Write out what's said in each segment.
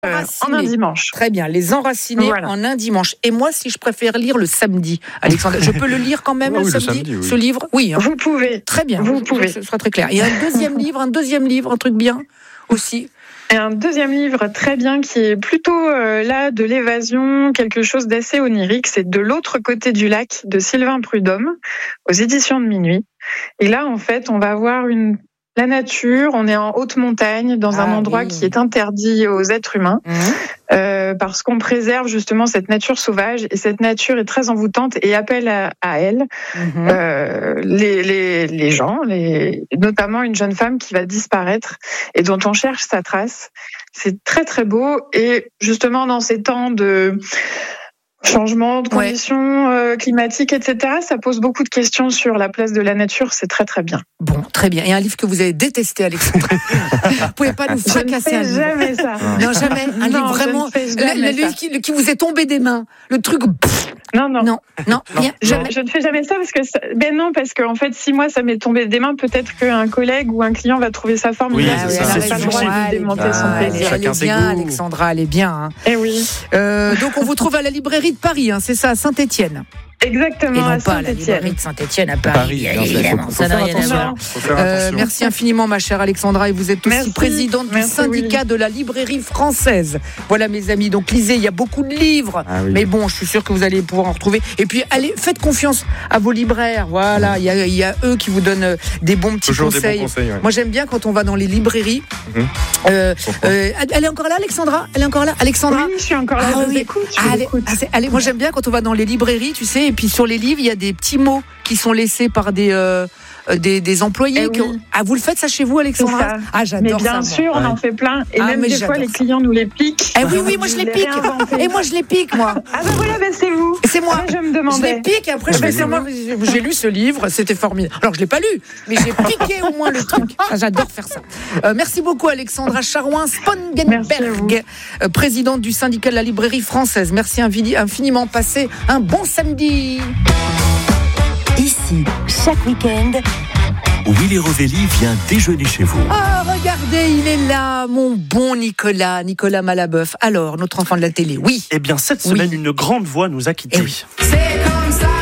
En un dimanche. Très bien, les enracinés en un dimanche. Et moi, si je préfère lire le samedi, Alexandra, je peux le lire quand même le samedi, ce livre? Oui. Vous pouvez. Très bien. Vous pouvez. Ce sera très clair. Il y a un deuxième livre, un truc bien aussi. Et un deuxième livre très bien qui est plutôt là de l'évasion, quelque chose d'assez onirique. C'est De l'autre côté du lac de Sylvain Prudhomme aux éditions de Minuit. Et là, en fait, on va voir la nature, on est en haute montagne, dans un endroit qui est interdit aux êtres humains, parce qu'on préserve justement cette nature sauvage, et cette nature est très envoûtante et appelle à elle les gens, notamment une jeune femme qui va disparaître et dont on cherche sa trace. C'est très très beau, et justement dans ces temps de changement de conditions climatiques, etc. Ça pose beaucoup de questions sur la place de la nature. C'est très, très bien. Bon, très bien. Et un livre que vous avez détesté, Alexandra. Vous pouvez pas nous fracasser un livre. Jamais ça. Non, jamais. Un livre vraiment. Le livre qui vous est tombé des mains. Le truc. Non. Rien, jamais. Je ne fais jamais ça parce que en fait, si moi ça m'est tombé des mains, peut-être qu'un collègue ou un client va trouver sa forme. Oui, elle n'a pas le droit de démonter son plaisir. Elle est bien, Alexandra, elle est bien. Hein. Eh oui. Donc on vous trouve à la librairie de Paris, hein, c'est ça, à Saint-Étienne. Exactement, et non à pas à la librairie de Saint-Étienne à Paris. Évidemment, ça n'a rien à voir. Merci infiniment, ma chère Alexandra, et vous êtes aussi présidente du syndicat de la librairie française. Voilà, mes amis, donc lisez, il y a beaucoup de livres, mais bon, je suis sûre que vous allez pouvoir en retrouver. Et puis, allez, faites confiance à vos libraires. Voilà, il y a eux qui vous donnent des bons petits conseils. Des bons conseils. Moi, j'aime bien quand on va dans les librairies. Elle est encore là, Alexandra? Elle est encore là, Alexandra? Oui, je suis encore là. Je vous écoute. Allez, moi, j'aime bien quand on va dans les librairies, tu sais. Et puis sur les livres, il y a des petits mots qui sont laissés par des employés. Vous le faites ça chez vous, Alexandra? J'adore ça. Mais bien sûr, on en fait plein. Et même des fois, les clients nous les piquent. Oui, moi je les pique. Et moi je les pique, moi. C'est vous. C'est moi. Je me demandais. Je les pique et après je fais ça. J'ai lu ce livre, c'était formidable. Alors je l'ai pas lu, mais j'ai piqué au moins le truc. J'adore faire ça. Merci beaucoup, Alexandra Charouin-Spongenberg, présidente du syndicat de la librairie française. Merci infiniment. Passez un bon samedi. Ici, chaque week-end, Willy Rovelli vient déjeuner chez vous. Regardez, il est là, mon bon Nicolas Malabeuf. Alors, notre enfant de la télé, oui. Eh bien, cette semaine, une grande voix nous a quittés. C'est comme ça.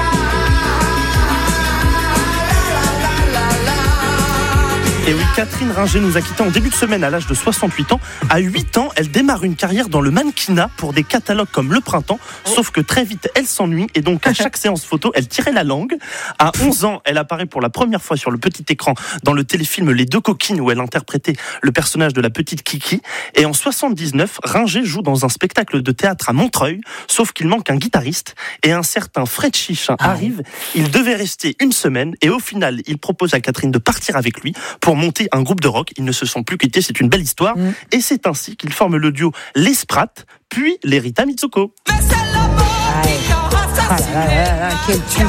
Et oui, Catherine Ringer nous a quittés en début de semaine à l'âge de 68 ans. À 8 ans, elle démarre une carrière dans le mannequinat pour des catalogues comme Le Printemps. Sauf que très vite, elle s'ennuie et donc à chaque séance photo, elle tirait la langue. À 11 ans, elle apparaît pour la première fois sur le petit écran dans le téléfilm Les Deux Coquines où elle interprétait le personnage de la petite Kiki. Et en 79, Ringer joue dans un spectacle de théâtre à Montreuil. Sauf qu'il manque un guitariste et un certain Fred Chichin arrive. Il devait rester une semaine et au final, il propose à Catherine de partir avec lui pour monter un groupe de rock. Ils ne se sont plus quittés, c'est une belle histoire. Et c'est ainsi qu'ils forment le duo Les Sprats, puis les Rita Mitsuko. Quel tube.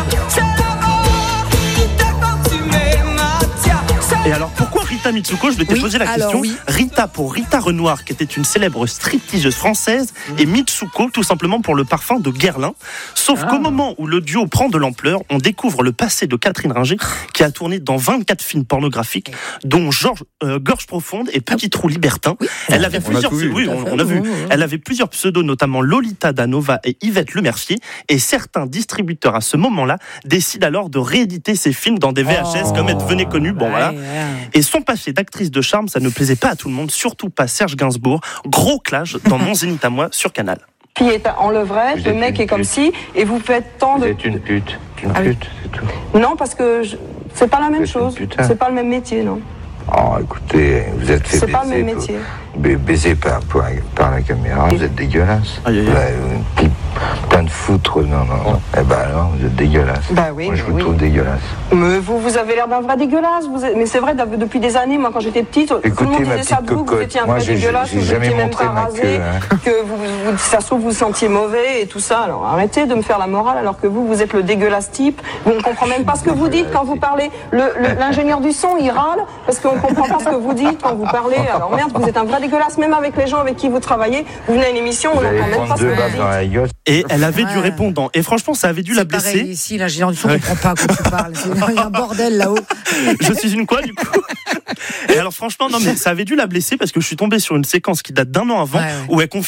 Et alors pourquoi Rita Mitsuko? Je vais te poser la question. Rita pour Rita Renoir, qui était une célèbre stripteaseuse française, et Mitsuko tout simplement pour le parfum de Guerlain. Sauf qu'au moment où le duo prend de l'ampleur, on découvre le passé de Catherine Ringer, qui a tourné dans 24 films pornographiques, dont Gorge profonde et Petit trou libertin. Elle avait plusieurs Elle avait plusieurs pseudos, notamment Lolita Danova et Yvette Lemercier. Et certains distributeurs à ce moment-là décident alors de rééditer ces films dans des VHS comme elle devenait connue. Bon voilà. Et son passé d'actrice de charme, ça ne plaisait pas à tout le monde, surtout pas Serge Gainsbourg. Gros clash dans Mon Zénith à moi sur Canal. Fille est en levrette, le mec est comme ci, et vous faites tant de... Vous êtes une pute, c'est tout. Non, parce que c'est pas la même chose, c'est pas le même métier, non. Oh, écoutez, vous êtes fait c'est baiser. Pas le même métier. Baiser par la caméra, vous êtes dégueulasse. Plein de foutre, non. Eh ben alors, vous êtes dégueulasse. Bah oui. Moi, je vous trouve dégueulasse. Mais vous avez l'air d'un vrai dégueulasse. Mais c'est vrai, depuis des années, moi, quand j'étais petite, écoutez, tout le monde disait ça de vous, que vous étiez un vrai dégueulasse, vous étiez même pas rasé, que vous, ça se trouve, vous sentiez mauvais et tout ça. Alors arrêtez de me faire la morale alors que vous êtes le dégueulasse type. Vous ne comprenez même pas ce que vous dites quand vous parlez. L'ingénieur du son, il râle parce qu'on ne comprend pas ce que vous dites quand vous parlez. Alors merde, vous êtes un vrai dégueulasse, même avec les gens avec qui vous travaillez. Vous venez à une émission, on n'entend même pas ce que vous dites. Et elle avait du répondant. Et franchement, ça avait dû la blesser. Pareil, ici, l'ingénieur du son ne comprend pas quand tu parles. Il y a un bordel là-haut. Je suis une quoi, du coup? Et alors, franchement, non, mais ça avait dû la blesser parce que je suis tombé sur une séquence qui date d'un an avant où elle confie